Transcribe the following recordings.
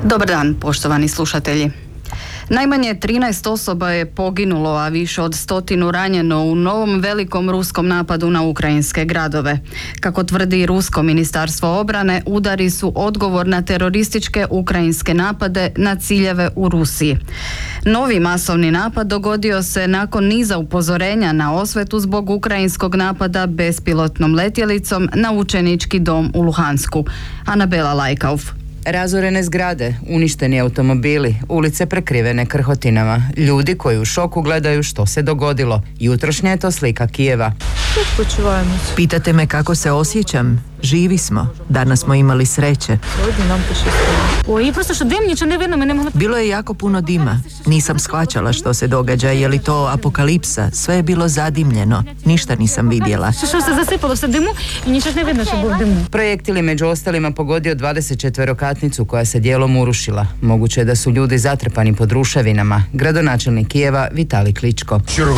Dobar dan, poštovani slušatelji. Najmanje 13 osoba je poginulo, a više od 100 ranjeno u novom velikom ruskom napadu na ukrajinske gradove. Kako tvrdi Rusko ministarstvo obrane, udari su odgovor na terorističke ukrajinske napade na ciljeve u Rusiji. Novi masovni napad dogodio se nakon niza upozorenja na osvetu zbog ukrajinskog napada bespilotnom letjelicom na učenički dom u Luhansku. Anabela Lajkauf. Razorene zgrade, uništeni automobili, ulice prekrivene krhotinama, ljudi koji u šoku gledaju što se dogodilo. Jutrošnja je to slika Kijeva. Pitate me kako se osjećam? Živi smo. Danas smo imali sreće. Bilo je jako puno dima. Nisam shvaćala što se događa. Je li to apokalipsa? Sve je bilo zadimljeno. Ništa nisam vidjela. Projektil među ostalima pogodio 24-katnicu koja se dijelom urušila. Moguće je da su ljudi zatrpani pod ruševinama. Gradonačelnik Kijeva Vitalij Kličko.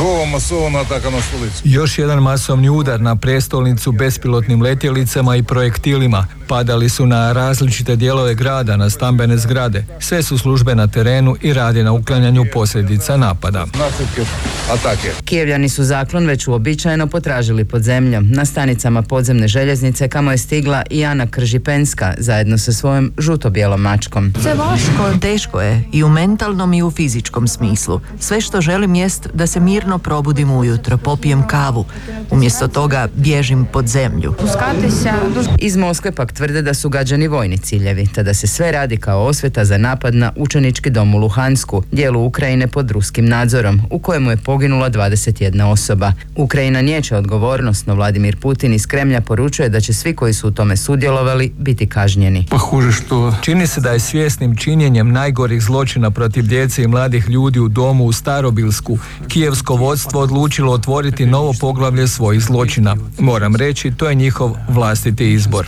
Još jedan masovni udar na prijestolnicu bespilotnim letjelicama i projektilima. Padali su na različite dijelove grada, na stambene zgrade. Sve su službe na terenu i rade na uklanjanju posljedica napada. Kijevljani su zaklon već uobičajeno potražili pod zemljom. Na stanicama podzemne željeznice kamo je stigla i Ana Kržipenska zajedno sa svojom žuto-bijelom mačkom. Teško je i u mentalnom i u fizičkom smislu. Sve što želim jest da se mirno probudim ujutro, popijem kavu. Umjesto toga bježim pod zemlju. Iz Moskve pak tvrde da su gađani vojni ciljevi, te da se sve radi kao osveta za napad na učenički dom u Luhansku, dijelu Ukrajine pod ruskim nadzorom, u kojemu je poginula 21 osoba. Ukrajina niječe odgovornost, no Vladimir Putin iz Kremlja poručuje da će svi koji su u tome sudjelovali biti kažnjeni. Čini se da je svjesnim činjenjem najgorih zločina protiv djece i mladih ljudi u domu u Starobilsku, kijevsko vodstvo odlučilo otvoriti novo poglavlje svojih zločina. Moram reći, to je njihov vlastiti izbor.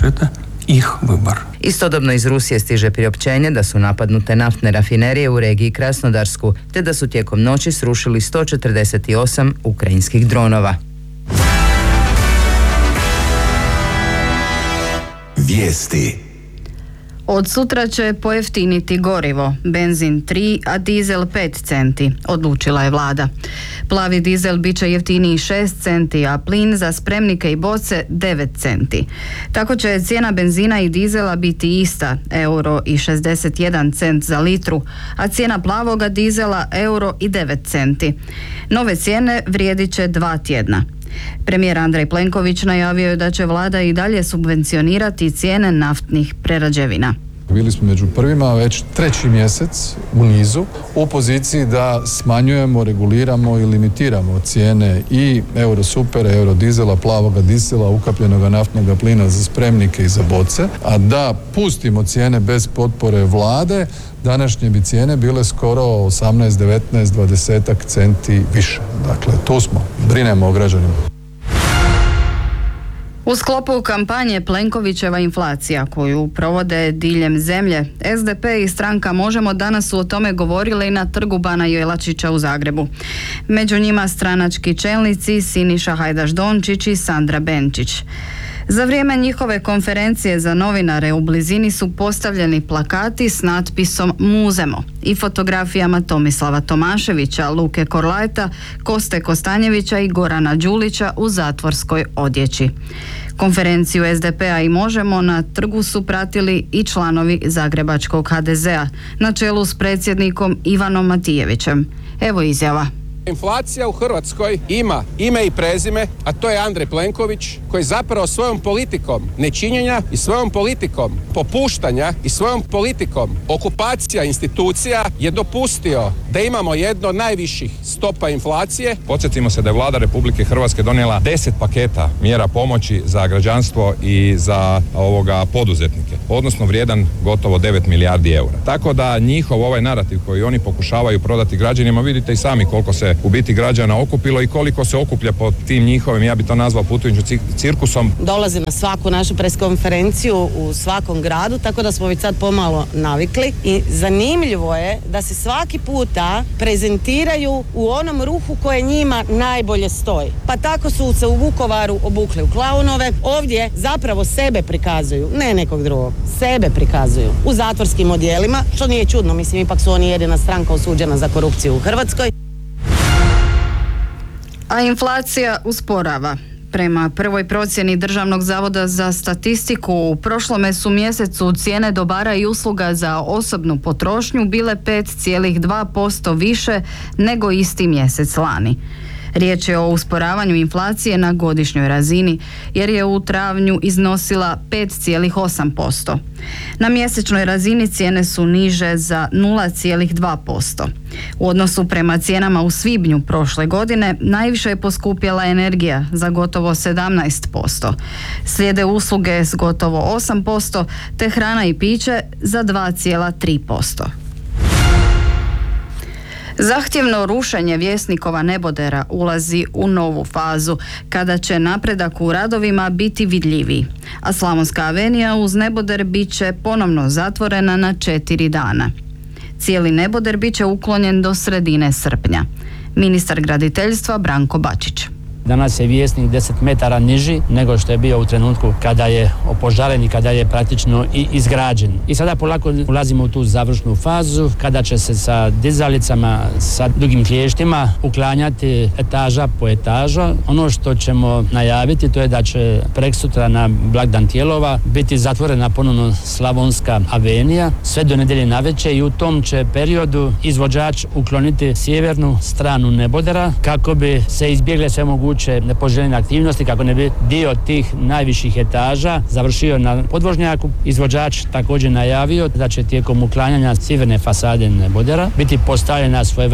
Istodobno iz Rusije stiže priopćenje da su napadnute naftne rafinerije u regiji Krasnodarsku, te da su tijekom noći srušili 148 ukrajinskih dronova. Vijesti. Od sutra će pojeftiniti gorivo, benzin 3, a dizel 5 centi, odlučila je vlada. Plavi dizel bit će jeftiniji 6 centi, a plin za spremnike i boce 9 centi. Tako će cijena benzina i dizela biti ista, €1,61 za litru, a cijena plavoga dizela €1,09 centi. Nove cijene vrijedit će 2 tjedna. Premijer Andrej Plenković najavio je da će vlada i dalje subvencionirati cijene naftnih prerađevina. Bili smo među prvima već 3. mjesec u nizu u poziciji da smanjujemo, reguliramo i limitiramo cijene i eurosupera, eurodizela, plavoga dizela, ukapljenoga naftnog plina za spremnike i za boce, a da pustimo cijene bez potpore vlade, današnje bi cijene bile skoro 18, 19, 20 centi više. Dakle, tu smo, brinemo o građanima. U sklopu kampanje Plenkovićeva inflacija koju provode diljem zemlje, SDP i stranka Možemo danas su o tome govorili na trgu Bana Jelačića u Zagrebu. Među njima stranački čelnici Siniša Hajdaš Dončić i Sandra Benčić. Za vrijeme njihove konferencije za novinare u blizini su postavljeni plakati s natpisom Muzemo i fotografijama Tomislava Tomaševića, Luke Korlajta, Koste Kostanjevića i Gorana Đulića u zatvorskoj odjeći. Konferenciju SDP-a i Možemo na trgu su pratili i članovi zagrebačkog HDZ-a na čelu s predsjednikom Ivanom Matijevićem. Evo izjava. Inflacija u Hrvatskoj ima ime i prezime, a to je Andrej Plenković, koji zapravo svojom politikom nečinjenja i svojom politikom popuštanja i svojom politikom okupacija institucija je dopustio da imamo jedno od najviših stopa inflacije. Podsjetimo se da je Vlada Republike Hrvatske donijela 10 paketa mjera pomoći za građanstvo i za poduzetnike, odnosno vrijedan gotovo 9 milijardi eura. Tako da njihov ovaj narativ koji oni pokušavaju prodati građanima, vidite i sami koliko se u biti građana okupilo i koliko se okuplja po tim njihovim, ja bi to nazvao putujućim cirkusom. Dolazi na svaku našu preskonferenciju u svakom gradu, tako da smo već sad pomalo navikli i zanimljivo je da se svaki puta prezentiraju u onom ruhu koje njima najbolje stoji. Pa tako su se u Vukovaru obukli u klaunove, ovdje zapravo sebe prikazuju, ne nekog drugog, sebe prikazuju u zatvorskim odjelima, što nije čudno, mislim ipak su oni jedina stranka osuđena za korupciju u Hrvatskoj. A inflacija usporava. Prema prvoj procjeni Državnog zavoda za statistiku, u prošlome su mjesecu cijene dobara i usluga za osobnu potrošnju bile 5,2% više nego isti mjesec lani. Riječ je o usporavanju inflacije na godišnjoj razini, jer je u travnju iznosila 5,8%. Na mjesečnoj razini cijene su niže za 0,2%. U odnosu prema cijenama u svibnju prošle godine najviše je poskupjela energija za gotovo 17%. Slijede usluge s gotovo 8%, te hrana i piće za 2,3%. Zahtjevno rušenje Vjesnikova nebodera ulazi u novu fazu, kada će napredak u radovima biti vidljiviji, a Slavonska avenija uz neboder bit će ponovno zatvorena na 4 dana. Cijeli neboder bit će uklonjen do sredine srpnja. Ministar graditeljstva Branko Bačić. Danas je Vjesnik 10 metara niži nego što je bio u trenutku kada je opožaren i kada je praktično i izgrađen. I sada polako ulazimo u tu završnu fazu kada će se sa dizalicama, sa dugim klještima uklanjati etaža po etaža. Ono što ćemo najaviti to je da će preksutra na blagdan Tijelova biti zatvorena ponovno Slavonska avenija sve do nedjelje navečer i u tom će periodu izvođač ukloniti sjevernu stranu nebodera kako bi se izbjegle sve moguće nepoželjene aktivnosti, kako ne bi dio tih najviših etaža završio na podvožnjaku. Izvođač također najavio da će tijekom uklanjanja sjeverne fasade nebodera biti postavljena svojevrsna